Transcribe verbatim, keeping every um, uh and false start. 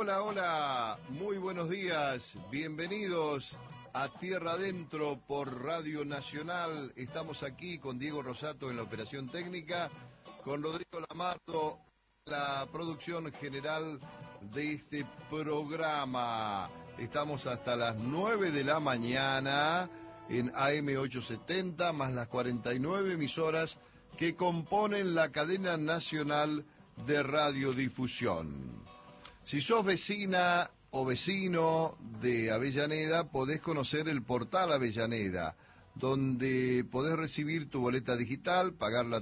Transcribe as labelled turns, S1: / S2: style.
S1: Hola, hola, muy buenos días, bienvenidos a Tierra Adentro por Radio Nacional. Estamos aquí con Diego Rosato en la operación técnica, con Rodrigo Lamardo, la producción general de este programa. Estamos hasta las nueve de la mañana en A M ochocientos setenta, más las cuarenta y nueve emisoras que componen la cadena nacional de radiodifusión. Si sos vecina o vecino de Avellaneda, podés conocer el portal Avellaneda, donde podés recibir tu boleta digital, pagar la